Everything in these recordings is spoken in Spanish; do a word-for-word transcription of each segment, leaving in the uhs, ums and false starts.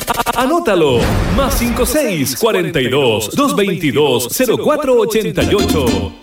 Anótalo. Más cinco seis cuarenta y dos, doscientos veintidós, cero cuatro ochenta y ocho.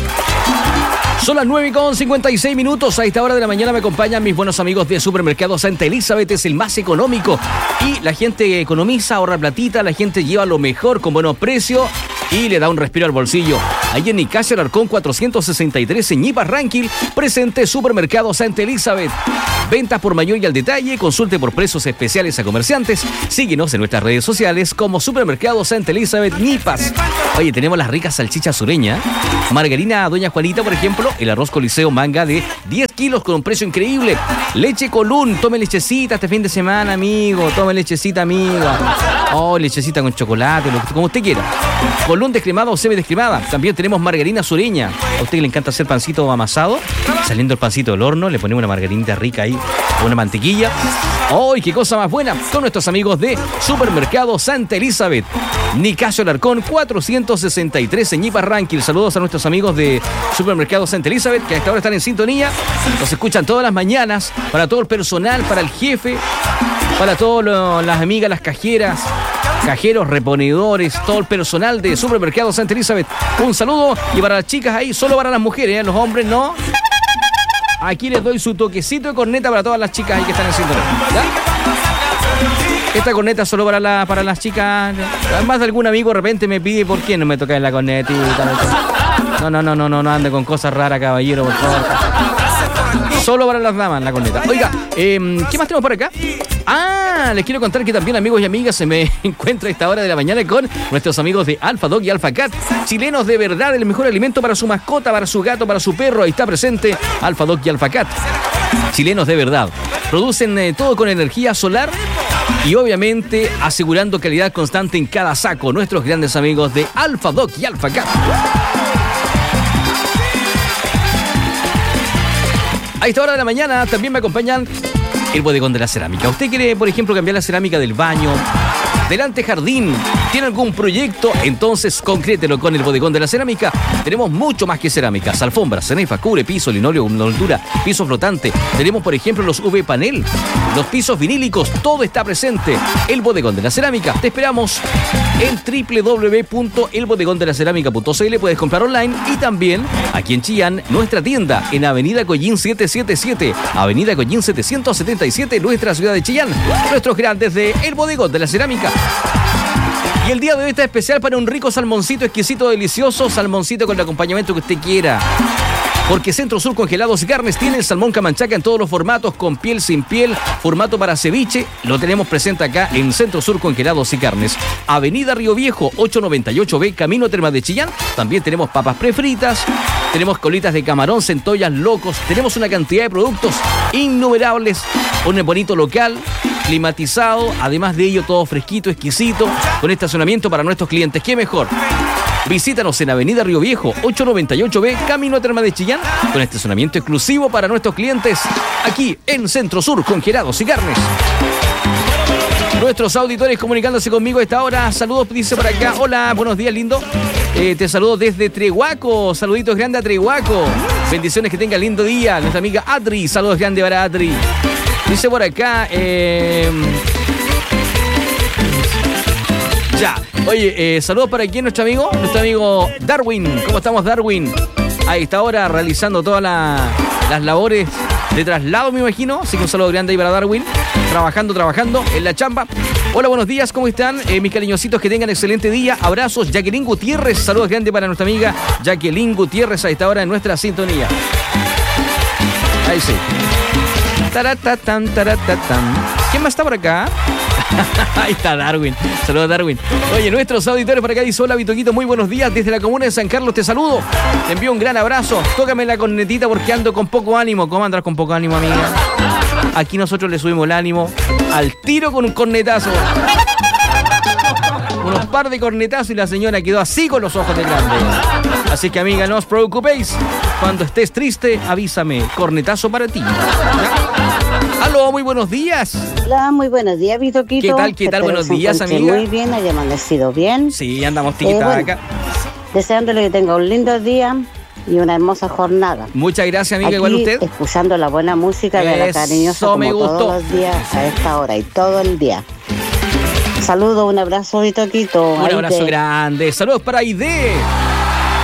Son las nueve con cincuenta y seis minutos. A esta hora de la mañana me acompañan mis buenos amigos de Supermercado Santa Elizabeth. Es el más económico. Y la gente economiza, ahorra platita. La gente lleva lo mejor con buenos precios y le da un respiro al bolsillo. Ahí en Nicasio Alarcón cuatrocientos sesenta y tres en Ñipa Ranquil. Presente Supermercado Santa Elizabeth. Ventas por mayor y al detalle. Consulte por precios especiales a comerciantes. Síguenos en nuestras redes sociales como Supermercado Santa Elizabeth Ñipas. Oye, tenemos las ricas salchichas sureñas. Margarina Doña Juanita, por ejemplo. El arroz Coliseo manga de diez kilos con un precio increíble. Leche Colún. Tome lechecita este fin de semana, amigo. Tome lechecita, amigo. Oh, lechecita con chocolate, lo, como usted quiera. Colún descremada o semidescremada. También tenemos margarina sureña. A usted le encanta hacer pancito amasado. Saliendo el pancito del horno, le ponemos una margarinita rica ahí, una mantequilla. ¡Oh, qué cosa más buena! Con nuestros amigos de Supermercado Santa Elizabeth. Nicasio Alarcón cuatrocientos sesenta y tres en Ñipa Ranquil. Saludos a nuestros amigos de Supermercado Santa Elizabeth, que a esta hora están en sintonía. Nos escuchan todas las mañanas. Para todo el personal, para el jefe, para todas las amigas, las cajeras, cajeros, reponedores, todo el personal de Supermercado Santa Elizabeth. Un saludo. Y para las chicas ahí, solo para las mujeres, ¿eh? Los hombres no. Aquí les doy su toquecito de corneta para todas las chicas ahí que están en sintonía. ¿Ya? Esta corneta solo para, la, para las chicas. Más de algún amigo de repente me pide por qué no me toca en la cornetita. No, no, no, no, no, no ande con cosas raras, caballero, por favor. Solo para las damas la corneta. Oiga, eh, ¿qué más tenemos por acá? Ah, les quiero contar que también, amigos y amigas, se me encuentra a esta hora de la mañana con nuestros amigos de Alpha Dog y Alpha Cat. Chilenos de verdad, el mejor alimento para su mascota, para su gato, para su perro. Ahí está presente Alpha Dog y Alpha Cat. Chilenos de verdad. Producen eh, todo con energía solar y obviamente asegurando calidad constante en cada saco. Nuestros grandes amigos de Alpha Dog y Alpha Cat. A esta hora de la mañana también me acompañan el bodegón de la cerámica. ¿Usted quiere, por ejemplo, cambiar la cerámica del baño, del antejardín? ¿Tiene algún proyecto? Entonces concrételo con el bodegón de la cerámica. Tenemos mucho más que cerámicas: alfombras, cenefa, cubre, piso, linóleo, moldura, piso flotante. Tenemos, por ejemplo, los U V panel, los pisos vinílicos. Todo está presente. El bodegón de la cerámica. Te esperamos en doble u doble u doble u punto el bodegón de la cerámica punto c l. Puedes comprar online y también aquí en Chillán, nuestra tienda en Avenida Collín setecientos setenta y siete. Avenida Collín setecientos setenta y siete, nuestra ciudad de Chillán. Nuestros grandes de El Bodegón de la Cerámica. Y el día de hoy está especial para un rico salmoncito exquisito, delicioso, salmoncito con el acompañamiento que usted quiera. Porque Centro Sur Congelados y Carnes tiene el salmón camanchaca en todos los formatos, con piel, sin piel, formato para ceviche. Lo tenemos presente acá en Centro Sur Congelados y Carnes. Avenida Río Viejo, ochocientos noventa y ocho B, Camino Termas de Chillán. También tenemos papas prefritas, tenemos colitas de camarón, centollas, locos. Tenemos una cantidad de productos innumerables, un bonito local, climatizado. Además de ello, todo fresquito, exquisito, con estacionamiento para nuestros clientes. ¿Qué mejor? Visítanos en Avenida Río Viejo, ochocientos noventa y ocho B, Camino a Termas de Chillán, con estacionamiento exclusivo para nuestros clientes, aquí en Centro Sur Congelados y Carnes. Nuestros auditores comunicándose conmigo a esta hora. Saludos, dice por acá. Hola, buenos días, lindo. Eh, te saludo desde Trehuaco. Saluditos grandes a Trehuaco. Bendiciones, que tenga lindo día. Nuestra amiga Adri. Saludos grandes para Adri. Dice por acá. Eh... Ya. Oye, eh, saludos para quién, nuestro amigo. Nuestro amigo Darwin. ¿Cómo estamos, Darwin? A esta hora realizando todas la, las labores de traslado, me imagino. Así que un saludo grande ahí para Darwin. Trabajando, trabajando en la chamba. Hola, buenos días, ¿cómo están? Eh, mis cariñositos, que tengan excelente día. Abrazos. Jacqueline Gutiérrez. Saludos grandes para nuestra amiga Jacqueline Gutiérrez a esta hora en nuestra sintonía. Ahí sí. Taratatan, taratatan. ¿Quién más está por acá? Ahí está Darwin. Saludos, Darwin. Oye, nuestros auditores por acá dice: hola, Vitoquito, muy buenos días. Desde la comuna de San Carlos te saludo. Te envío un gran abrazo. Tócame la cornetita porque ando con poco ánimo. ¿Cómo andas con poco ánimo, amiga? Aquí nosotros le subimos el ánimo al tiro con un cornetazo. Unos par de cornetazos y la señora quedó así con los ojos de grande. Así que, amiga, no os preocupéis. Cuando estés triste, avísame. Cornetazo para ti. Aló, muy buenos días. Hola, muy buenos días, Vitoquito. ¿Qué tal, qué tal? Buenos días, amiga. Muy bien, haya amanecido bien. Sí, andamos tiquitaca. Eh, bueno, deseándole que tenga un lindo día y una hermosa jornada. Muchas gracias, amiga. Aquí, igual usted. Escuchando la buena música de la cariñosa, Eso me como gustó. todos los días a esta hora y todo el día. Saludos, un abrazo, Toquito. Un abrazo grande. Saludos para Aide.